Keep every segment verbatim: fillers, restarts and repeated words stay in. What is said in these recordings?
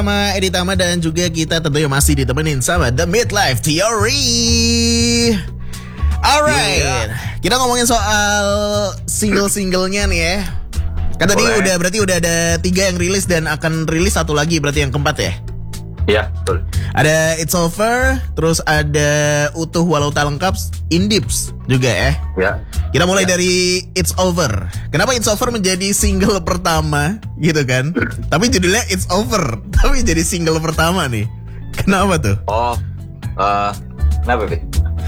Sama Edi Tama dan juga kita tentunya masih ditemenin sama The Midlife Theory. Alright, yeah. Kita ngomongin soal single-singlenya nih ya. Kan tadi Boleh. udah berarti udah ada tiga yang rilis dan akan rilis satu lagi berarti yang keempat ya. Iya, betul. Ada It's Over, terus ada Utuh Walau Tak Lengkap, Indips juga ya. Ya. Kita mulai Ya. dari It's Over. Kenapa It's Over menjadi single pertama gitu kan? Tapi judulnya It's Over, tapi jadi single pertama nih. Kenapa tuh? Oh, uh, kenapa Be?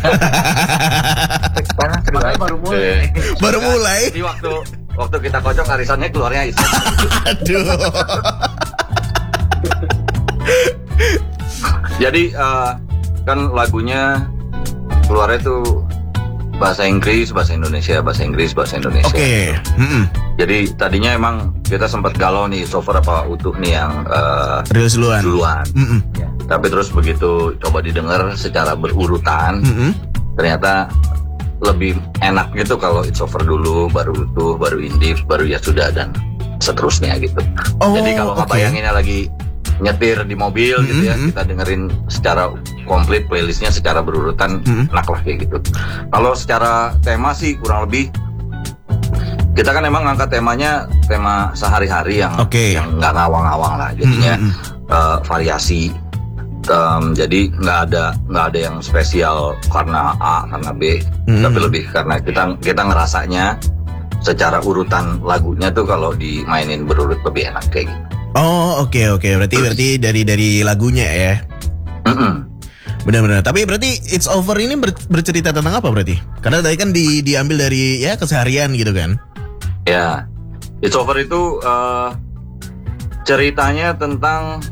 Makanya baru mulai. Baru mulai. Di waktu waktu kita kocok arisannya keluarnya itu. Aduh. Jadi uh, kan lagunya keluarnya tuh bahasa Inggris, bahasa Indonesia, bahasa Inggris, bahasa Indonesia. Oke. Okay. Mm-mm. Jadi tadinya emang kita sempat galau nih, It's Over apa Utuh nih yang uh, Rilis duluan. duluan. Mm-mm. Tapi terus begitu coba didengar secara berurutan, Mm-mm. ternyata lebih enak gitu kalau It's Over dulu, baru Utuh, baru Indif, baru Ya Sudah dan seterusnya gitu. Oh, Jadi kalau oke. ngebayanginnya lagi nyetir di mobil gitu ya, Mm-hmm. kita dengerin secara komplit playlistnya secara berurutan, Mm-hmm. enak lah kayak gitu. Kalau secara tema sih kurang lebih kita kan emang ngangkat temanya tema sehari-hari yang Oke. yang nggak ngawang-ngawang lah, jadinya Mm-hmm. eh, variasi. Um, jadi nggak ada nggak ada yang spesial karena A karena B, Mm-hmm. tapi lebih karena kita kita ngerasanya secara urutan lagunya tuh kalau dimainin berurut lebih enak kayak gitu. Oh, oke okay, oke. Okay. Berarti berarti dari dari lagunya ya. Mm-mm. Benar-benar. Tapi berarti It's Over ini ber- bercerita tentang apa berarti? Karena tadi kan di diambil dari ya keseharian gitu kan. Ya, It's Over itu uh, ceritanya tentang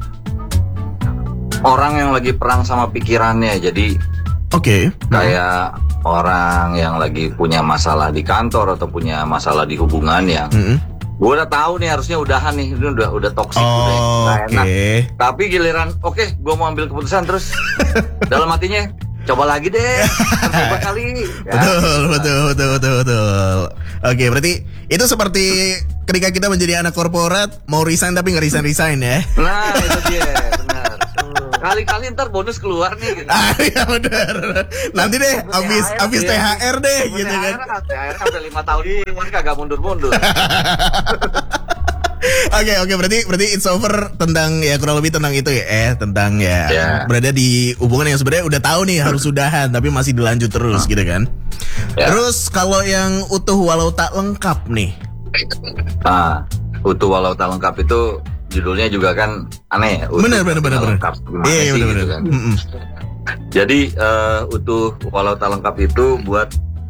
orang yang lagi perang sama pikirannya. Jadi Oke. Okay. kayak orang yang lagi punya masalah di kantor atau punya masalah di hubungan yang Mm-mm. gue udah tahu nih harusnya udahan nih, ini udah udah toksik, udah Oh, nggak oke. enak. Tapi giliran oke, okay, gue mau ambil keputusan terus dalam hatinya coba lagi deh, coba kali. Ya. Betul, betul, betul, betul, betul. Oke, berarti itu seperti ketika kita menjadi anak korporat mau resign tapi nggak resign resign ya. Nah itu dia, benar. Kali-kali ntar bonus keluar nih gitu. Ah iya benar. Nanti deh habis habis T H R deh gitu kan. T H R udah lima tahun ini kagak mundur-mundur. Oke oke berarti berarti It's Over tentang ya kurang lebih tentang itu ya eh tentang ya Ya. berada di hubungan yang sebenarnya udah tahu nih harus sudahan tapi masih dilanjut terus gitu kan. Ya. Terus kalau yang Utuh Walau Tak Lengkap nih. Nah, Utuh Walau Tak Lengkap itu judulnya juga kan aneh ya. Utuh Bener bener bener Tak bener. Lengkap. Gimana Iya sih bener gitu bener. kan. Mm-mm. Jadi uh, Utuh Walau Tak Lengkap itu buat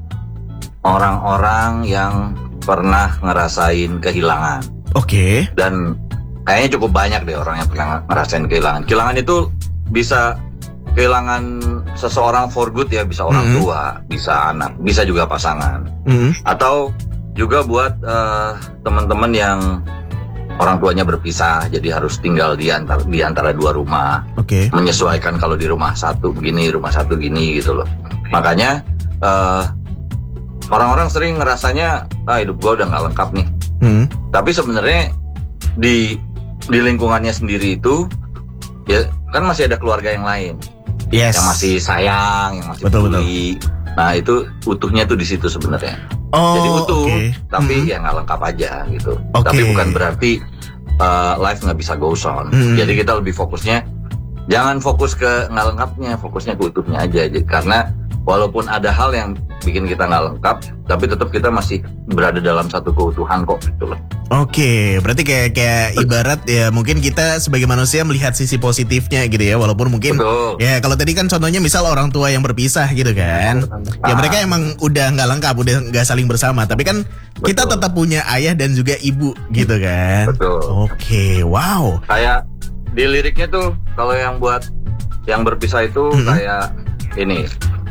orang-orang yang pernah ngerasain kehilangan. Oke. Dan kayaknya cukup banyak deh orang yang pernah ngerasain kehilangan. Kehilangan itu bisa kehilangan seseorang for good ya, bisa orang Mhm. tua, bisa anak, bisa juga pasangan. Mm. Atau juga buat uh, teman-teman yang orang tuanya berpisah, jadi harus tinggal di antara di antara dua rumah, Oke. menyesuaikan kalau di rumah satu begini, rumah satu gini gitu loh. Makanya uh, orang-orang sering ngerasanya ah hidup gua udah nggak lengkap nih. Mm. Tapi sebenarnya di di lingkungannya sendiri itu ya kan masih ada keluarga yang lain Yes. yang masih sayang, yang masih Betul, peduli. Nah itu utuhnya tuh di situ sebenarnya. Oh, Jadi utuh, oke. tapi Mhm. ya nggak lengkap aja gitu. Oke. Tapi bukan berarti uh, life nggak bisa goes on. Mhm. Jadi kita lebih fokusnya jangan fokus ke nggak lengkapnya, fokusnya ke utuhnya aja. Jadi, karena walaupun ada hal yang bikin kita nggak lengkap, tapi tetap kita masih berada dalam satu keutuhan kok gitu loh. Oke, berarti kayak kayak ibarat ya mungkin kita sebagai manusia melihat sisi positifnya gitu ya, walaupun mungkin Betul. ya kalau tadi kan contohnya misal orang tua yang berpisah gitu kan, ya mereka emang udah nggak lengkap, udah nggak saling bersama, tapi kan kita Betul. tetap punya ayah dan juga ibu gitu kan. Betul. Oke, wow. Kayak di liriknya tuh kalau yang buat yang berpisah itu Mhm. kayak ini,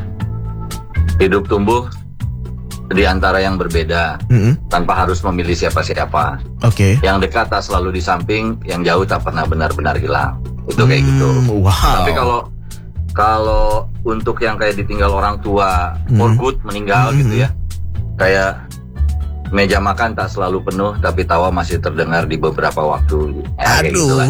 hidup tumbuh di antara yang berbeda Mm-mm. tanpa harus memilih siapa-siapa. Oke. Yang dekat tak selalu di samping, yang jauh tak pernah benar-benar hilang. Itu kayak gitu. Hmm, wow. Tapi kalau kalau untuk yang kayak ditinggal orang tua, for Hmm. good meninggal Hmm. gitu ya, kayak meja makan tak selalu penuh, tapi tawa masih terdengar di beberapa waktu. Ya, Aduh. Gitu lah,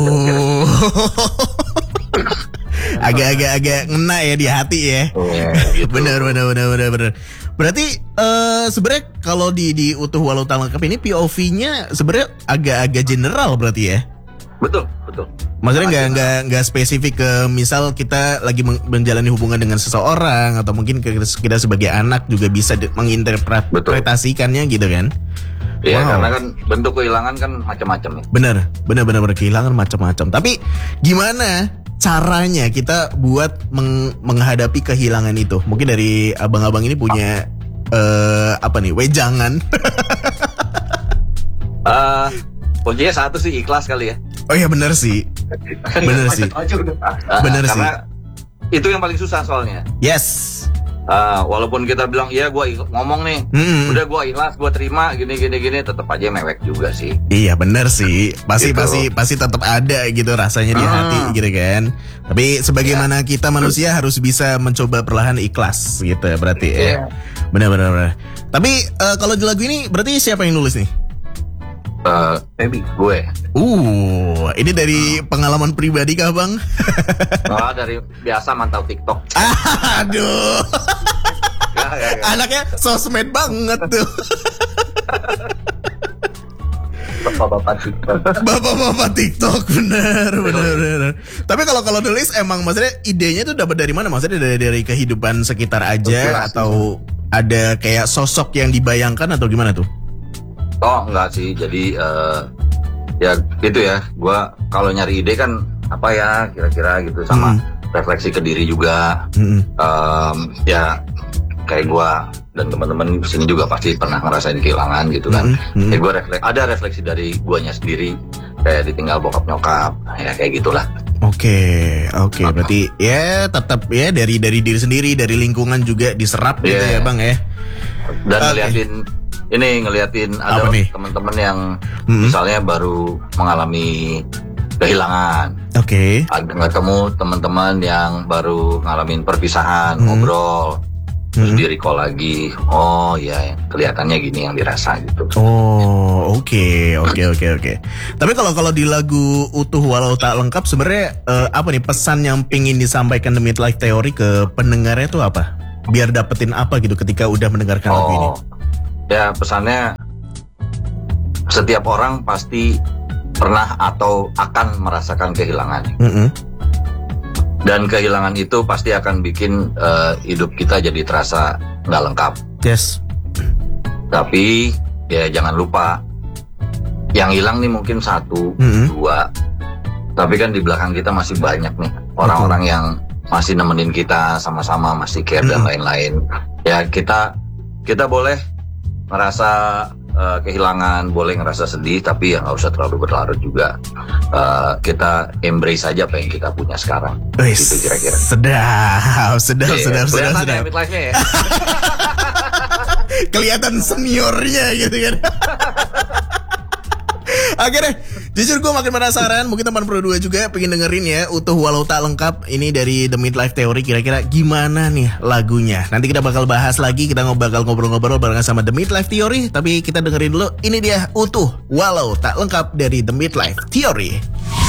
Agak-agak agak ngena ya di hati ya. oh, gitu. Bener bener bener bener bener. Berarti uh, sebenarnya kalau di di utuh walau tak lengkap ini P O V-nya sebenarnya agak-agak general berarti ya. Betul, betul. Maksudnya nggak nggak nggak spesifik ke misal kita lagi men- menjalani hubungan dengan seseorang atau mungkin kita, kita sebagai anak juga bisa de- menginterpretasikannya gitu kan? Iya, Wow. karena kan bentuk kehilangan kan macam-macam ya. Bener, bener bener bener kehilangan macam-macam. Tapi gimana caranya kita buat meng- menghadapi kehilangan itu? Mungkin dari abang-abang ini punya eh apa nih? Wejangan. Uh, kuncinya satu sih, ikhlas kali ya. Oh iya bener sih, bener sih, Uh, bener sih. karena itu yang paling susah soalnya. Yes. Uh, walaupun kita bilang iya gue ngomong nih, Mm-mm. udah gue ikhlas, gue terima gini gini gini, tetap aja mewek juga sih. Iya bener sih, pasti Gitu. pasti pasti tetap ada gitu rasanya di Ah. hati gitu kan. Tapi sebagaimana kita manusia harus bisa mencoba perlahan ikhlas gitu ya berarti ya. Iya. Benar benar benar. Tapi eh, kalau di lagu ini berarti siapa yang nulis nih? Uh, maybe gue. Uh, ini dari pengalaman pribadi kah bang? Oh, dari biasa mantau TikTok. Aduh, Ya, ya, ya. anaknya sosmed banget tuh. Bapak-bapak TikTok. Bapak-bapak TikTok bener bener bener. Tapi kalau kalau nulis emang maksudnya idenya tuh dapat dari mana? Maksudnya dari dari kehidupan sekitar aja atau ada kayak sosok yang dibayangkan atau gimana tuh? Oh enggak sih, jadi uh, ya gitu ya. Gua kalau nyari ide kan apa ya kira-kira gitu sama Hmm. refleksi ke diri juga. Mm-mm. Um, ya kayak gua dan teman-teman di sini juga pasti pernah ngerasain kehilangan gitu kan. Mm-mm. Ya gua refleks, ada refleksi dari guanya sendiri, kayak ditinggal bokap nyokap, ya kayak gitulah. Oke, oke. Berarti ya tetap ya dari dari diri sendiri, dari lingkungan juga diserap gitu Iya. ya bang ya. Dan Oke. ngeliatin ini ngeliatin ada Apa nih? teman-teman yang Mm-mm. misalnya baru mengalami kehilangan. Oke. Ada ketemu teman-teman yang baru ngalamin perpisahan, Hmm. ngobrol, terus Hmm. di recall lagi. Oh ya, kelihatannya gini yang dirasa gitu. Oh, oke, oke, oke, oke. Tapi kalau kalau di lagu utuh walau tak lengkap sebenarnya eh, apa nih pesan yang pingin disampaikan The Midlife Theory ke pendengarnya tuh apa? Biar dapetin apa gitu ketika udah mendengarkan lagu ini? Oh, ya pesannya setiap orang pasti pernah atau akan merasakan kehilangan. Mm-mm. Dan kehilangan itu pasti akan bikin eh, hidup kita jadi terasa nggak lengkap. Yes. Tapi ya jangan lupa, yang hilang nih mungkin satu, Mm-mm. dua. Tapi kan di belakang kita masih banyak nih orang-orang yang masih nemenin kita sama-sama, masih care dan Mm-mm. lain-lain. Ya kita kita boleh ngerasa eh, kehilangan, boleh ngerasa sedih, tapi ya nggak usah terlalu berlarut juga. Eh, kita embrace aja apa yang kita punya sekarang. Wis, Gitu kira-kira. sedap, sedap, Iya, sedap, sedap, kelihatan sedap. ya midlife-nya ya. Kelihatan seniornya gitu kan. Oke deh, jujur gue makin penasaran. Mungkin teman Pro dua juga pengen dengerin ya utuh walau tak lengkap ini dari The Midlife Theory. Kira-kira gimana nih lagunya? Nanti kita bakal bahas lagi. Kita ngob- bakal ngobrol-ngobrol barengan sama The Midlife Theory. Tapi kita dengerin dulu. Ini dia utuh walau tak lengkap dari The Midlife Theory.